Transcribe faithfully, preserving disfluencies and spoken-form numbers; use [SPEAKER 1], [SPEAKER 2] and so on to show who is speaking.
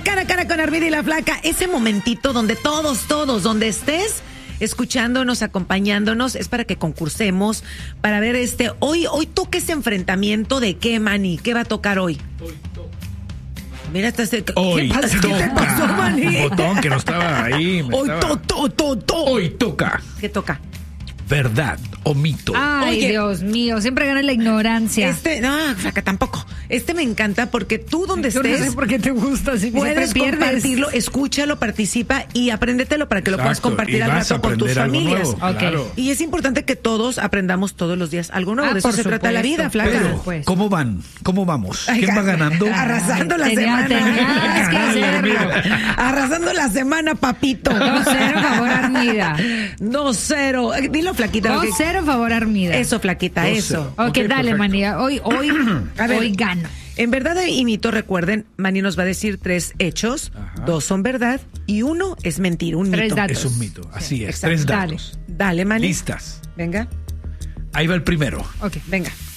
[SPEAKER 1] cara a cara con Armida y la Flaca. Ese momentito donde todos, todos, donde estés, escuchándonos, acompañándonos, es para que concursemos, para ver este, hoy, hoy toca ese enfrentamiento de qué, Manny, ¿qué va a tocar hoy? Hoy toca. Mira, este, ¿qué,
[SPEAKER 2] hoy
[SPEAKER 1] pasa?
[SPEAKER 2] toca.
[SPEAKER 1] ¿Qué te pasó, Manny?
[SPEAKER 2] Un botón que no estaba ahí.
[SPEAKER 1] Hoy
[SPEAKER 2] estaba...
[SPEAKER 1] to, to, to, to.
[SPEAKER 2] Hoy toca.
[SPEAKER 1] ¿Qué toca?
[SPEAKER 2] ¿Verdad o mito?
[SPEAKER 3] Ay,
[SPEAKER 1] Oye,
[SPEAKER 3] Dios mío, siempre gana la ignorancia.
[SPEAKER 1] Este, no, Flaca, tampoco. Este me encanta porque tú donde
[SPEAKER 3] Yo
[SPEAKER 1] estés,
[SPEAKER 3] no sé por qué te gusta, si
[SPEAKER 1] puedes
[SPEAKER 3] pierdes.
[SPEAKER 1] compartirlo, escúchalo, participa y apréndetelo para que lo puedas
[SPEAKER 2] Exacto,
[SPEAKER 1] compartir
[SPEAKER 2] y
[SPEAKER 1] al
[SPEAKER 2] vas a
[SPEAKER 1] rato con tus
[SPEAKER 2] aprender algo
[SPEAKER 1] familias.
[SPEAKER 2] nuevo,
[SPEAKER 3] Ok.
[SPEAKER 2] claro.
[SPEAKER 1] Y es importante que todos aprendamos todos los días algo nuevo.
[SPEAKER 3] Ah,
[SPEAKER 1] De eso
[SPEAKER 3] por
[SPEAKER 1] se trata la
[SPEAKER 3] supuesto.
[SPEAKER 1] vida, Flaca.
[SPEAKER 2] Pero,
[SPEAKER 3] pues.
[SPEAKER 2] ¿cómo van? ¿Cómo vamos?
[SPEAKER 1] Ay,
[SPEAKER 2] ¿Quién va ganando?
[SPEAKER 1] Arrasando la
[SPEAKER 3] Tenía-
[SPEAKER 1] semana.
[SPEAKER 3] tenías que hacerlo.
[SPEAKER 1] Arrasando la semana, papito.
[SPEAKER 3] dos cero favor Armida.
[SPEAKER 1] dos cero. Eh, Dilo, Flaquita. lo
[SPEAKER 3] dos
[SPEAKER 1] que-
[SPEAKER 3] cero favor Armida.
[SPEAKER 1] Eso, Flaquita,
[SPEAKER 2] dos
[SPEAKER 1] eso.
[SPEAKER 2] cero.
[SPEAKER 3] Ok,
[SPEAKER 2] Ok,
[SPEAKER 3] dale,
[SPEAKER 2] perfecto.
[SPEAKER 3] manía. Hoy, hoy,
[SPEAKER 1] A ver,
[SPEAKER 3] hoy gano.
[SPEAKER 1] En verdad y mito, recuerden, Manny nos va a decir tres hechos,
[SPEAKER 2] Ajá.
[SPEAKER 1] dos son verdad y uno es mentira, un
[SPEAKER 3] Tres
[SPEAKER 1] mito.
[SPEAKER 3] datos.
[SPEAKER 2] Es un mito, así es.
[SPEAKER 1] exacto.
[SPEAKER 2] Tres
[SPEAKER 3] Dale.
[SPEAKER 2] datos.
[SPEAKER 1] Dale, Manny.
[SPEAKER 2] Listas.
[SPEAKER 1] Venga,
[SPEAKER 2] Ahí va el primero.
[SPEAKER 3] Ok.
[SPEAKER 1] venga.